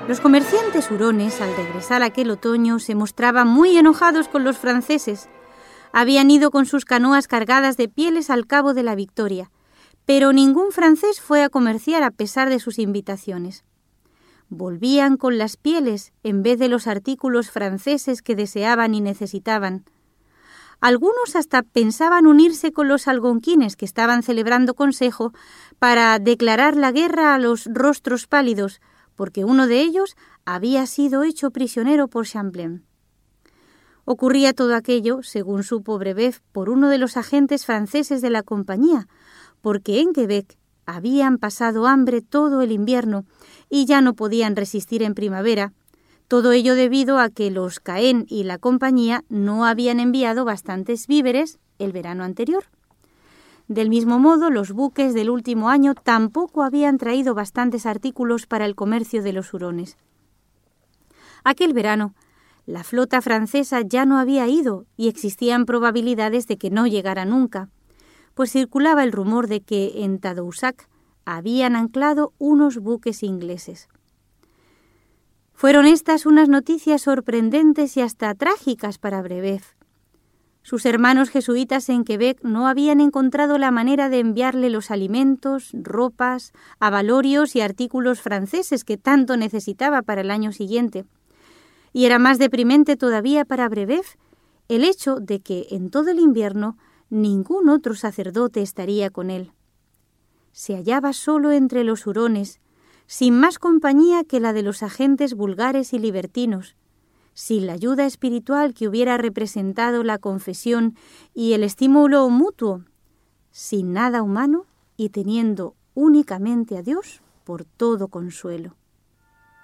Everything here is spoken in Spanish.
Los comerciantes hurones, al regresar aquel otoño, se mostraban muy enojados con los franceses. Habían ido con sus canoas cargadas de pieles al Cabo de la Victoria, pero ningún francés fue a comerciar a pesar de sus invitaciones. Volvían con las pieles en vez de los artículos franceses que deseaban y necesitaban. Algunos hasta pensaban unirse con los algonquines que estaban celebrando consejo para declarar la guerra a los rostros pálidos, porque uno de ellos había sido hecho prisionero por Champlain. Ocurría todo aquello, según supo Brebeuf, por uno de los agentes franceses de la compañía, porque en Quebec habían pasado hambre todo el invierno y ya no podían resistir en primavera, todo ello debido a que los Caen y la compañía no habían enviado bastantes víveres el verano anterior. Del mismo modo, los buques del último año tampoco habían traído bastantes artículos para el comercio de los hurones. Aquel verano, la flota francesa ya no había ido y existían probabilidades de que no llegara nunca, pues circulaba el rumor de que en Tadoussac habían anclado unos buques ingleses. Fueron estas unas noticias sorprendentes y hasta trágicas para Brebeuf. Sus hermanos jesuitas en Quebec no habían encontrado la manera de enviarle los alimentos, ropas, abalorios y artículos franceses que tanto necesitaba para el año siguiente. Y era más deprimente todavía para Brebeuf el hecho de que en todo el invierno ningún otro sacerdote estaría con él. Se hallaba solo entre los hurones, sin más compañía que la de los agentes vulgares y libertinos, sin la ayuda espiritual que hubiera representado la confesión y el estímulo mutuo, sin nada humano y teniendo únicamente a Dios por todo consuelo.